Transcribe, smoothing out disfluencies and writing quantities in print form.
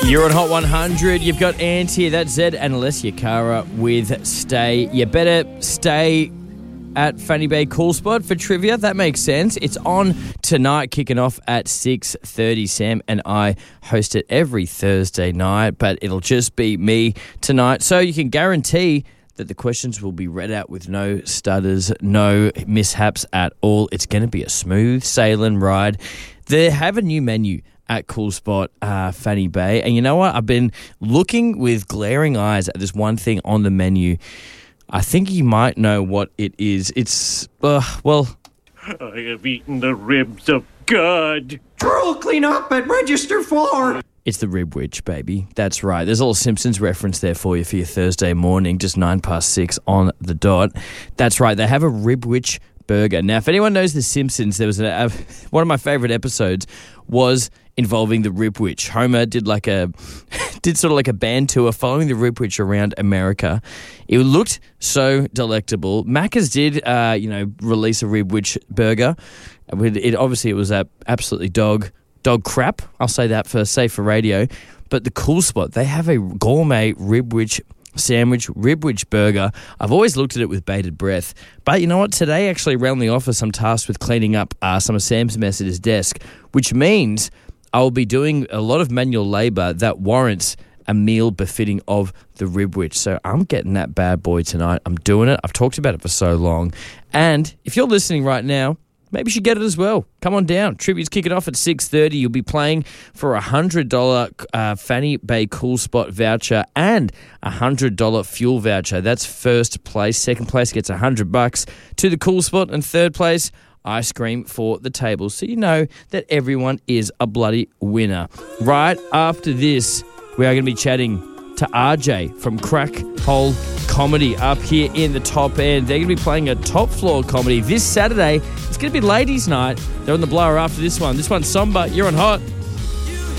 You're on Hot 100. You've got Anti, that's Zed and Alessia Cara with Stay. You better stay at Fanny Bay Cool Spot for trivia. That makes sense. It's on tonight, kicking off at 6:30. Sam and I host it every Thursday night, but it'll just be me tonight. So you can guarantee that the questions will be read out with no stutters, no mishaps at all. It's going to be a smooth sailing ride. They have a new menu at Cool Spot, Fanny Bay. And you know what? I've been looking with glaring eyes at this one thing on the menu. I think you might know what it is. It's, well... I have eaten the ribs of God. Drool, clean up and register for... It's the Ribwich, baby. That's right. There's a little Simpsons reference there for you for your Thursday morning, just 6:09 on the dot. That's right. They have a Ribwich burger. Now, if anyone knows The Simpsons, there was one of my favourite episodes was involving the Ribwich. Homer did sort of like a band tour following the Ribwich around America. It looked so delectable. Macca's did, release a Ribwich burger. It was absolutely dog crap. I'll say that for safe for radio. But the Cool Spot, they have a gourmet Ribwich sandwich, Ribwich burger. I've always looked at it with bated breath. But you know what? Today, actually, around the office, I'm tasked with cleaning up some of Sam's mess at his desk, which means I'll be doing a lot of manual labour that warrants a meal befitting of the Ribwich. So I'm getting that bad boy tonight. I'm doing it. I've talked about it for so long. And if you're listening right now, maybe you should get it as well. Come on down. Tribute's kicking off at 6:30. You'll be playing for a $100 Fanny Bay Cool Spot voucher and a $100 fuel voucher. That's first place. Second place gets $100 to the Cool Spot. And third place, ice cream for the table. So you know that everyone is a bloody winner. Right after this, we are going to be chatting to RJ from Crack Hole Comedy up here in the top end. They're going to be playing a top floor comedy this Saturday. It's going to be ladies' night. They're on the blower after this one. This one's Somber. You're on Hot.